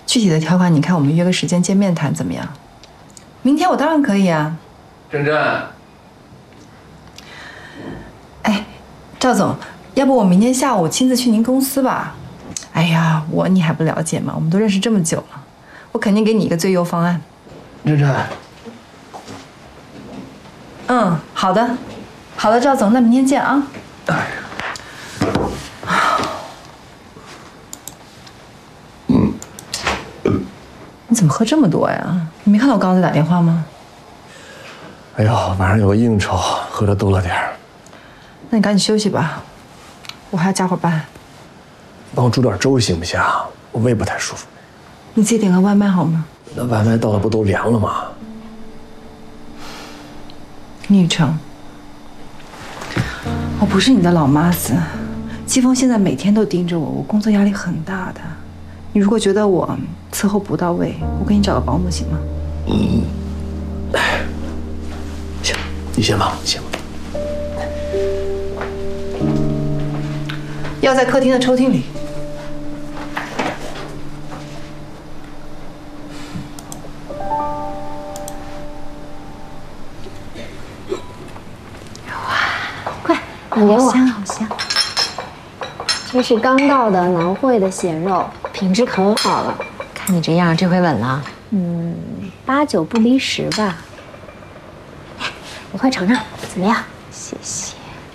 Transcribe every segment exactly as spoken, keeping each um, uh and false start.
具体的条款，你看我们约个时间见面谈怎么样？明天我当然可以啊。 郑震， 哎，赵总，要不我明天下午亲自去您公司吧？哎呀，我你还不了解吗？我们都认识这么久了，我肯定给你一个最优方案。 郑震， 嗯，好的，好的，赵总，那明天见啊。哎。 你怎么喝这么多呀？你没看到我刚刚在打电话吗？ 哎呦，晚上有个应酬，喝的多了点儿。 那你赶紧休息吧，我还要加会儿班。 帮我煮点粥行不行？我胃不太舒服。 你自己点个外卖好吗？ 那外卖到了不都凉了吗？ 聂雨成，我不是你的老妈子，季风现在每天都盯着我，我工作压力很大的。你如果觉得我伺候不到位，我给你找个保姆行吗？ 嗯，哎，行，你先忙，行。 要在客厅的抽屉里。 哇，快，你给我。好香，好香。这是刚到的南汇的咸肉，品质可好了。 看你这样，这回稳了。 嗯，八九不离十吧。你快尝尝，怎么样？谢谢。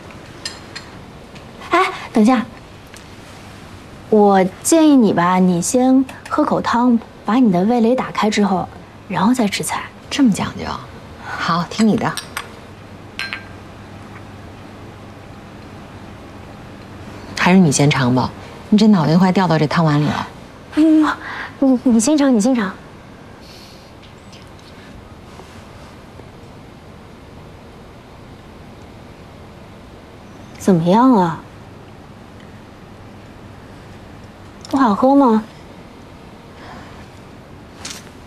哎，等一下，我建议你吧，你先喝口汤，把你的味蕾打开之后，然后再吃菜。 这么讲究？好，听你的。还是你先尝吧，你这脑袋快掉到这汤碗里了。 哎呦，你你先尝，你先尝。怎么样啊？不好喝吗？